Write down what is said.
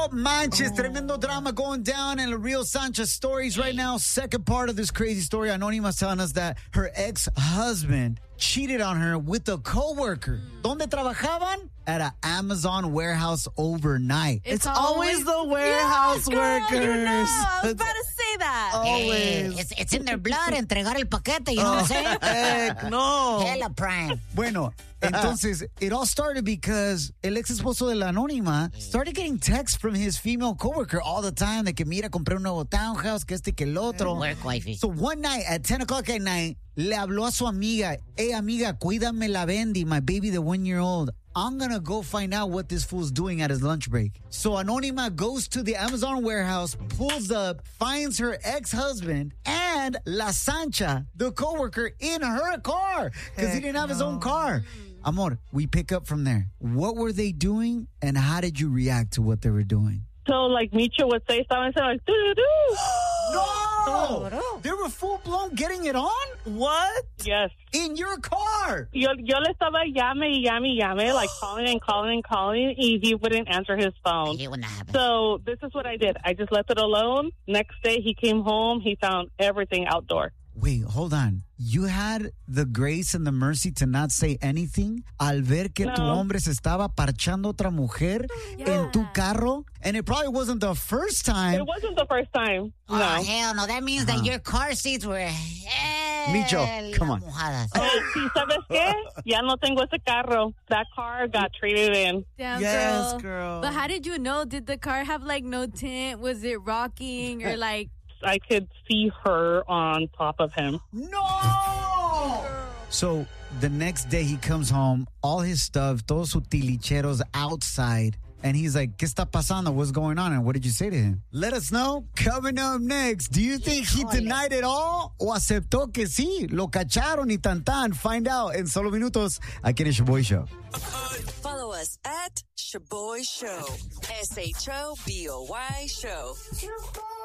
Manches, tremendo drama going down in the Real Sanchez stories right now. Second part of this crazy story. Anónima's telling us that her ex-husband cheated on her with a coworker. ¿Dónde trabajaban? At an Amazon warehouse overnight. It's always the warehouse workers. You know, I was about to say that. Always. It's in their blood, entregar el paquete, you know what I'm saying? Heck no. Hella prime. Bueno, entonces, it all started because el ex esposo de la Anónima started getting texts from his female coworker all the time de que mira, compré un nuevo townhouse, que este, que el otro. Work wifey. So one night at 10 o'clock at night, le habló a su amiga, hey amiga, cuídame la Bendy, my baby, the 1-year-old. I'm gonna go find out what this fool's doing at his lunch break. So Anónima goes to the Amazon warehouse, pulls up, finds her ex-husband and La Sancha, the coworker, in her car because he didn't have his own car. Amor, we pick up from there. What were they doing and how did you react to what they were doing? So, like Micho would say, estaban like, doo-doo-doo. No! They were full-blown getting it on? What? Yes. In your car? Yo le estaba llame, like calling and calling, and he wouldn't answer his I phone. hate when that happens. So this is what I did. I just left it alone. Next day, he came home. He found everything outdoor. Wait, hold on. You had the grace and the mercy to not say anything al ver que tu No. hombre se estaba parchando otra mujer en tu carro? And it probably wasn't the first time. It wasn't the first time. Oh, No. hell no. That means that your car seats were Micho, come on. mojadas. Sí, ¿sabes qué? Ya no tengo ese carro. That car got traded in. Damn, Yes, girl. But how did you know? Did the car have like no tint? Was it rocking or like? I could see her on top of him. No! So the next day he comes home, all his stuff, todos sus tilicheros outside. And he's like, ¿Qué está pasando? What's going on? And what did you say to him? Let us know. Coming up next. Do you think he denied it all? ¿O aceptó que sí? Lo cacharon y tan. Find out in solo minutos aquí en el Shaboy Show. Follow us at Shaboy Show. SHOBOY Show.